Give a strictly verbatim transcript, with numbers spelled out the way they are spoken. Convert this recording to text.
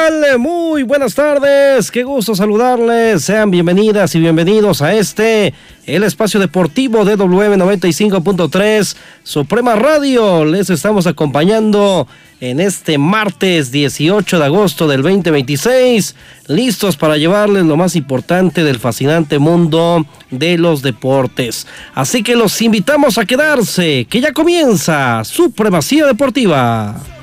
tal? Muy buenas tardes, qué gusto saludarles. Sean bienvenidas y bienvenidos a este, el espacio deportivo de W M noventa y cinco punto tres, Suprema Radio. Les estamos acompañando en este martes dieciocho de agosto del veinte veintiséis, listos para llevarles lo más importante del fascinante mundo de los deportes. Así que los invitamos a quedarse, que ya comienza Supremacía Deportiva.